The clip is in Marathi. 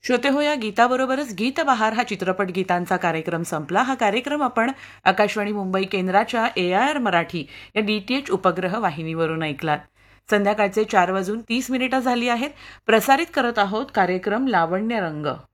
श्रोते हो, या गीताबरोबरच गीत बहार हा चित्रपट गीतांचा कार्यक्रम संपला. हा कार्यक्रम आपण आकाशवाणी मुंबई केंद्राच्या AIR मराठी या DTH उपग्रह वाहिनीवरून ऐकलात. संध्याकाळचे 4:30 झाली आहेत. प्रसारित करत आहोत कार्यक्रम लावण्य रंग.